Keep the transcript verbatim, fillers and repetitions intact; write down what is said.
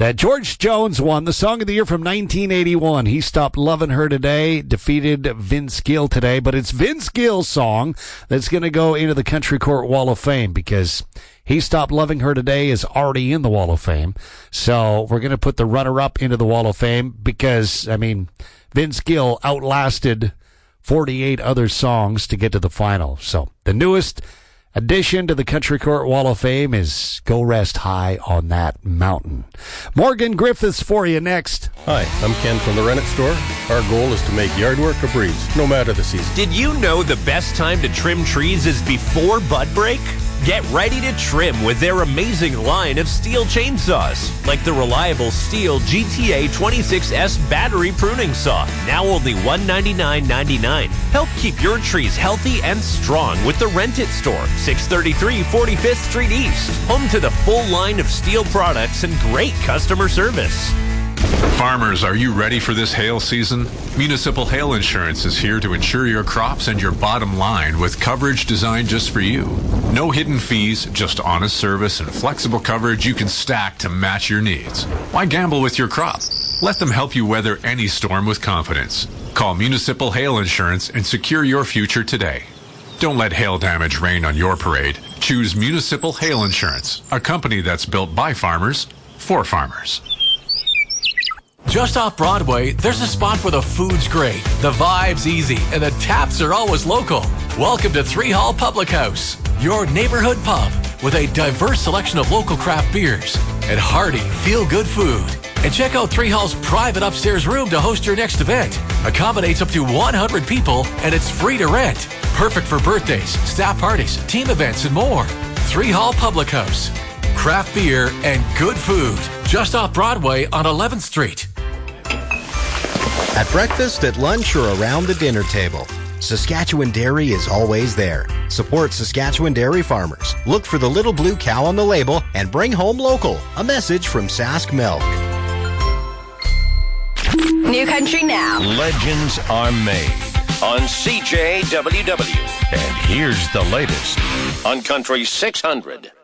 that George Jones won the Song of the Year from nineteen eighty-one. He Stopped Loving Her Today, defeated Vince Gill today, but it's Vince Gill's song that's going to go into the Country Court Wall of Fame because He Stopped Loving Her Today is already in the Wall of Fame. So we're going to put the runner-up into the Wall of Fame because, I mean, Vince Gill outlasted forty-eight other songs to get to the final. So the newest addition to the Country Court Wall of Fame is Go Rest High on That Mountain. Morgan Griffiths for you next. Hi, I'm Ken from the Rennet Store. Our goal is to make yard work a breeze, no matter the season. Did you know the best time to trim trees is before bud break? Get ready to trim with their amazing line of steel chainsaws, like the reliable Steel G T A twenty-six S battery pruning saw, now only one hundred ninety-nine ninety-nine. Help keep your trees healthy and strong with the Rentet Store, six thirty-three forty-fifth Street East, home to the full line of steel products and great customer service. Farmers, are you ready for this hail season? Municipal Hail Insurance is here to insure your crops and your bottom line with coverage designed just for you. No hidden fees, just honest service and flexible coverage you can stack to match your needs. Why gamble with your crop? Let them help you weather any storm with confidence. Call Municipal Hail Insurance and secure your future today. Don't let hail damage rain on your parade. Choose Municipal Hail Insurance, a company that's built by farmers, for farmers. Just off Broadway, there's a spot where the food's great, the vibe's easy, and the taps are always local. Welcome to Three Hall Public House, your neighborhood pub with a diverse selection of local craft beers and hearty, feel-good food. And check out Three Hall's private upstairs room to host your next event. Accommodates up to one hundred people, and it's free to rent. Perfect for birthdays, staff parties, team events, and more. Three Hall Public House. Craft beer and good food. Just off Broadway on eleventh Street. At breakfast, at lunch, or around the dinner table, Saskatchewan Dairy is always there. Support Saskatchewan dairy farmers. Look for the little blue cow on the label and bring home local. A message from Sask Milk. New Country Now. Legends are made on C J W W. And here's the latest on Country six hundred.